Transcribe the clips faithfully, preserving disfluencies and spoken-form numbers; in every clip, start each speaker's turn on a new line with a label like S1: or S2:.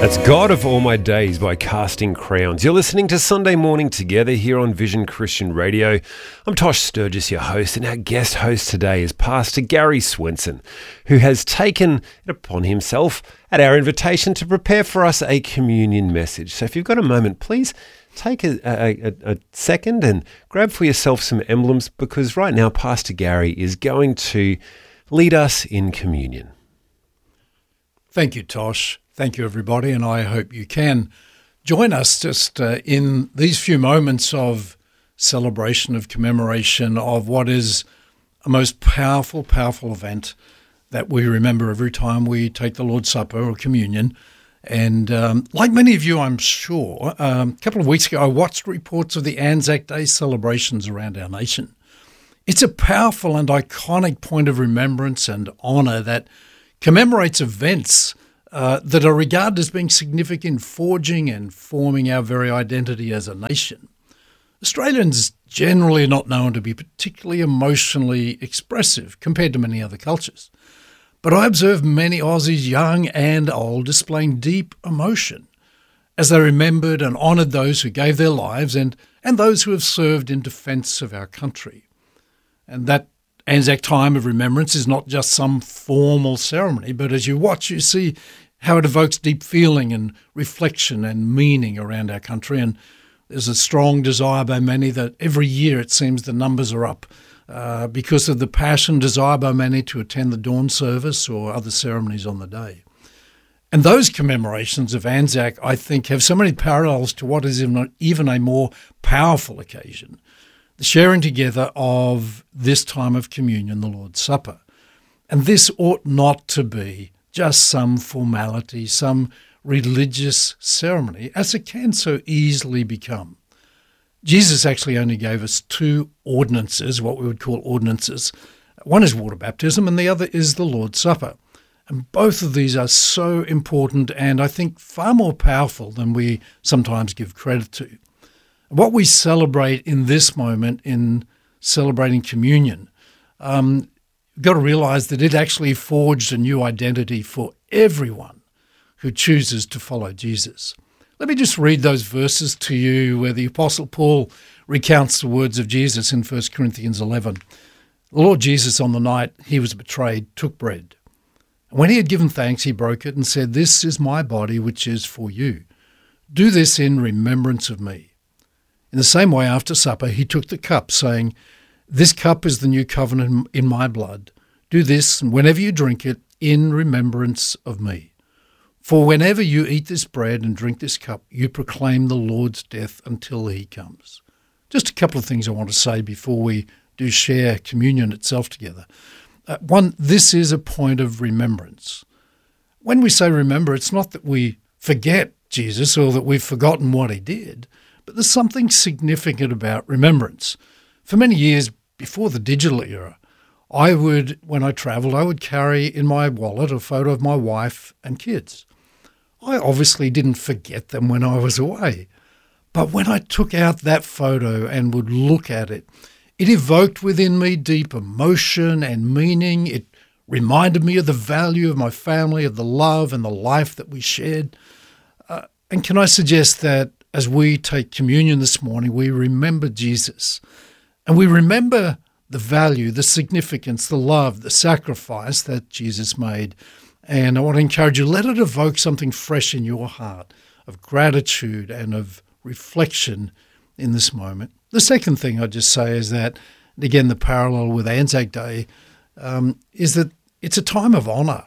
S1: That's God of All My Days by Casting Crowns. You're listening to Sunday Morning Together here on Vision Christian Radio. I'm Tosh Sturgis, your host, and our guest host today is Pastor Gary Swenson, who has taken it upon himself at our invitation to prepare for us a communion message. So if you've got a moment, please take a, a, a second and grab for yourself some emblems, because right now Pastor Gary is going to lead us in communion.
S2: Thank you, Tosh. Thank you, everybody, and I hope you can join us just uh, in these few moments of celebration, of commemoration of what is a most powerful, powerful event that we remember every time we take the Lord's Supper or communion. And um, like many of you, I'm sure, um, a couple of weeks ago, I watched reports of the Anzac Day celebrations around our nation. It's a powerful and iconic point of remembrance and honour that commemorates events Uh, that are regarded as being significant in forging and forming our very identity as a nation. Australians generally are not known to be particularly emotionally expressive compared to many other cultures. But I observe many Aussies, young and old, displaying deep emotion as they remembered and honoured those who gave their lives and, and those who have served in defence of our country. And that Anzac time of remembrance is not just some formal ceremony, but as you watch, you see how it evokes deep feeling and reflection and meaning around our country. And there's a strong desire by many that every year it seems the numbers are up uh, because of the passion, desire by many to attend the dawn service or other ceremonies on the day. And those commemorations of Anzac, I think, have so many parallels to what is even a more powerful occasion, the sharing together of this time of communion, the Lord's Supper. And this ought not to be just some formality, some religious ceremony, as it can so easily become. Jesus actually only gave us two ordinances, what we would call ordinances. One is water baptism and the other is the Lord's Supper. And both of these are so important and I think far more powerful than we sometimes give credit to. What we celebrate in this moment, in celebrating communion, um, you've got to realize that it actually forged a new identity for everyone who chooses to follow Jesus. Let me just read those verses to you where the Apostle Paul recounts the words of Jesus in First Corinthians eleven. The Lord Jesus, on the night he was betrayed, took bread. And when he had given thanks, he broke it and said, "This is my body, which is for you. Do this in remembrance of me." In the same way, after supper, he took the cup, saying, "This cup is the new covenant in my blood. Do this, and whenever you drink it, in remembrance of me. For whenever you eat this bread and drink this cup, you proclaim the Lord's death until he comes." Just a couple of things I want to say before we do share communion itself together. Uh, one, this is a point of remembrance. When we say remember, it's not that we forget Jesus or that we've forgotten what he did, but there's something significant about remembrance. For many years, before the digital era, I would, when I travelled, I would carry in my wallet a photo of my wife and kids. I obviously didn't forget them when I was away, but when I took out that photo and would look at it, it evoked within me deep emotion and meaning. It reminded me of the value of my family, of the love and the life that we shared. Uh, and can I suggest that as we take communion this morning, we remember Jesus. And we remember the value, the significance, the love, the sacrifice that Jesus made. And I want to encourage you, let it evoke something fresh in your heart of gratitude and of reflection in this moment. The second thing I'd just say is that, and again, the parallel with Anzac Day, um, is that it's a time of honour.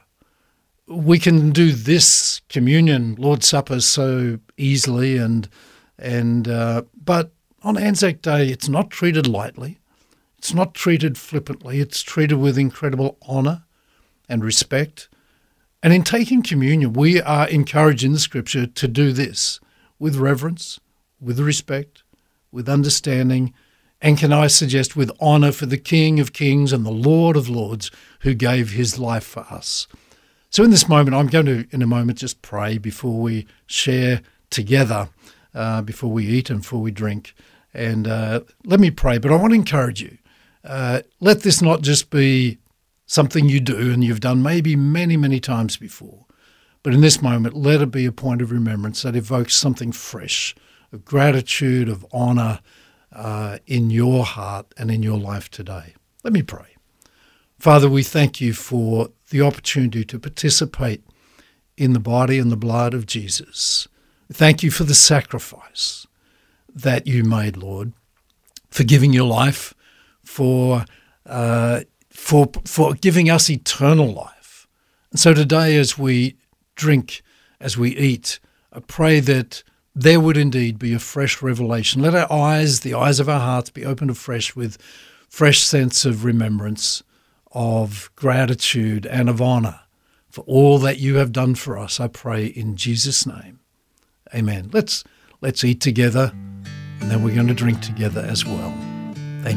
S2: We can do this communion, Lord's Supper, so easily, and and uh, but on Anzac Day, it's not treated lightly. It's not treated flippantly. It's treated with incredible honour and respect. And in taking communion, we are encouraged in the Scripture to do this with reverence, with respect, with understanding, and can I suggest with honour for the King of Kings and the Lord of Lords who gave his life for us. So in this moment, I'm going to, in a moment, just pray before we share together, uh, before we eat and before we drink. And uh, let me pray, but I want to encourage you. Uh, let this not just be something you do and you've done maybe many, many times before, But in this moment, let it be a point of remembrance that evokes something fresh, of gratitude, of honour uh, in your heart and in your life today. Let me pray. Father, we thank you for the opportunity to participate in the body and the blood of Jesus. Thank you for the sacrifice that you made, Lord, for giving your life, for uh, for for giving us eternal life. And so today, as we drink, as we eat, I pray that there would indeed be a fresh revelation. Let our eyes, the eyes of our hearts, be opened afresh with fresh sense of remembrance, of gratitude and of honour for all that you have done for us. I pray in Jesus' name. Amen. Let's let's eat together, and then we're going to drink together as well.